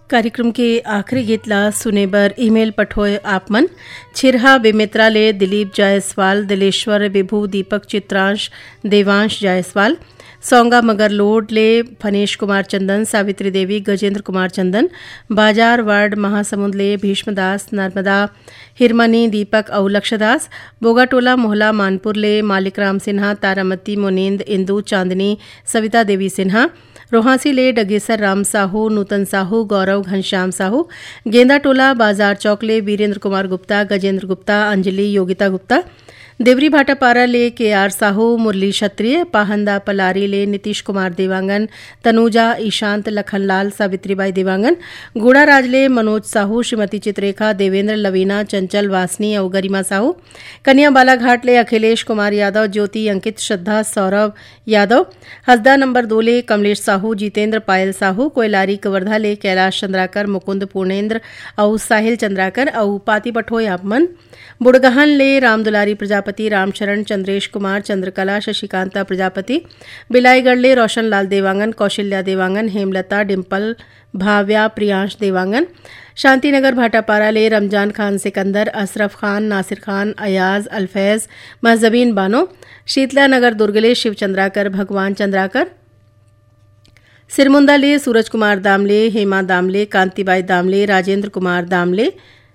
कार्यक्रम के आखिरी गीत ला सुने बर ईमेल पठोए आपमन छिरहा बेमित्रा ले दिलीप जायसवाल, दिलेश्वर विभू, दीपक चित्रांश, देवांश जायसवाल, सौंगा मगर लोड ले फनेश कुमार चंदन, सावित्री देवी, गजेंद्र कुमार चंदन, बाजार वार्ड महासमुंद ले भीष्मदास, नर्मदा हिरमनी, दीपक और लक्षदास, बोगाटोला मोहला मानपुर ले मालिक राम सिन्हा, तारामती, मुनींद, इंदू, चांदनी, सविता देवी सिन्हा, रोहासी ले डगेसर राम साहू, नूतन साहू, गौरव घनश्याम साहू, गेंदा टोला बाजार चौक ले वीरेंद्र कुमार गुप्ता, गजेंद्र गुप्ता, अंजलि योगिता गुप्ता, देवरी भाटापारा ले के.आर. साहू, मुरली क्षत्रिय, पाहंदा पलारी ले नीतीश कुमार देवांगन, तनुजा, ईशांत, लखनलाल, सावित्रीबाई देवांगन, गुड़ा राज ले मनोज साहू, श्रीमती चित्रेखा, देवेंद्र, लवीना, चंचल, वासनी और गरिमा साहू, कन्या बालाघाट ले अखिलेश कुमार यादव, ज्योति, अंकित, श्रद्धा, सौरभ यादव, हसदा नंबर 2 ले कमलेश साहू, जितेंद्र, पायल साहू, कोयलारी कवर्धा ले कैलाश चंद्राकर, मुकुंद पूर्णेंद्र और साहिल चंद्राकर और पाती पठोय आपमन बुड़गहन ले रामदुलारी प्रजापति, रामशरण, चंद्रेश कुमार, चंद्रकला, शशिकांता प्रजापति, बिलाईगढ़ ले रोशन लाल देवांगन, कौशल्या देवांगन, हेमलता, डिम्पल, भाव्या, प्रियांश देवांगन, शांतिनगर भाटापारा ले रमजान खान सिकंदर, अशरफ खान, नासिर खान, अयाज, अल्फैज, महजबीन बानो, शीतला नगर दुर्ग ले शिव चंद्राकर, भगवान चंद्राकर, सिरमुंदा ले सूरज कुमार दामले, हेमा दामले, कांतिबाई दामले, राजेंद्र कुमार दामले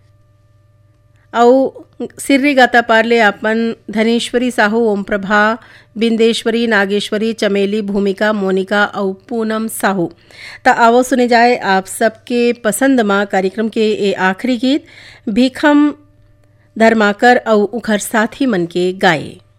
और सिर्री गाता पारले आपन धनेश्वरी साहू, ओम प्रभा, बिंदेश्वरी, नागेश्वरी, चमेली, भूमिका, मोनिका और पूनम साहू। ता आवो सुने जाए आप सबके पसंद माँ कार्यक्रम के ये आखिरी गीत भीखम धर्माकर और उखर साथी मन के गाए।